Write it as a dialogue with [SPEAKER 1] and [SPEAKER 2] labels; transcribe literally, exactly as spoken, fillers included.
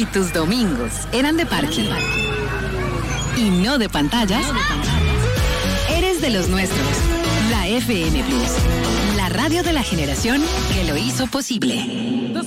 [SPEAKER 1] Si tus domingos eran de parque y no de pantallas, eres de los nuestros. La F M Plus, la radio de la generación que lo hizo posible.